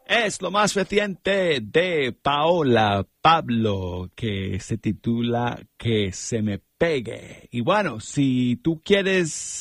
Es lo más reciente de Paola Pablo, que se titula Que se me pegue. Y bueno, si tú quieres